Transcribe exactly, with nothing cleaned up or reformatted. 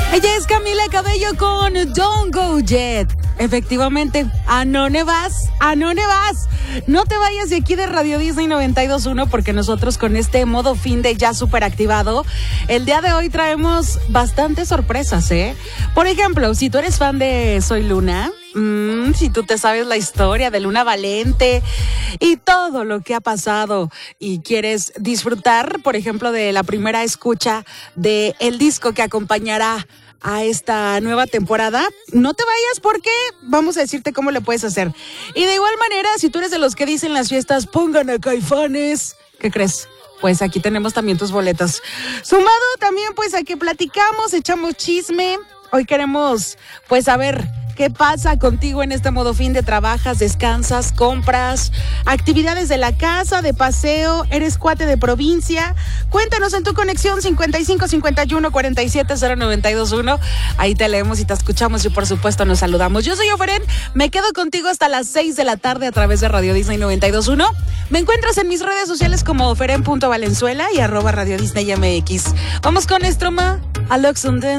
Ella es Camila Cabello con Don't Go Yet. Efectivamente, ¿a dónde vas? ¿A dónde vas? No te vayas de aquí de Radio Disney noventa y dos punto uno porque nosotros con este modo fin de ya súper activado, el día de hoy traemos bastantes sorpresas, ¿eh? Por ejemplo, si tú eres fan de Soy Luna, mmm, si tú te sabes la historia de Luna Valente y todo lo que ha pasado y quieres disfrutar, por ejemplo, de la primera escucha de el disco que acompañará a esta nueva temporada, no te vayas porque vamos a decirte cómo le puedes hacer. Y de igual manera, si tú eres de los que dicen en las fiestas, pongan a Caifanes, ¿qué crees? Pues aquí tenemos también tus boletos. Sumado también, pues aquí platicamos, echamos chisme. Hoy queremos, pues, saber qué pasa contigo en este modo fin de trabajas, descansas, compras, actividades de la casa, de paseo, eres cuate de provincia. Cuéntanos en tu conexión cincuenta y cinco cincuenta y uno cuarenta y siete cero noventa y dos uno. Ahí te leemos y te escuchamos y por supuesto nos saludamos. Yo soy Oferen, me quedo contigo hasta las seis de la tarde a través de Radio Disney noventa y dos punto uno. Me encuentras en mis redes sociales como oferen punto valenzuela y arroba Radio Disney M X. Vamos con Estroma, Aloxunden.